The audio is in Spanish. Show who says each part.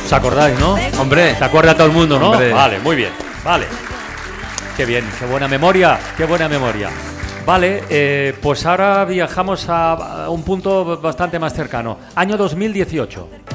Speaker 1: ¿Os acordáis, no?
Speaker 2: Hombre.
Speaker 1: ¿Se acuerda todo el mundo, no?
Speaker 2: Hombre.
Speaker 1: Vale, muy bien. Vale. Qué bien, qué buena memoria, qué buena memoria. Vale, pues ahora viajamos a un punto bastante más cercano. Año 2018.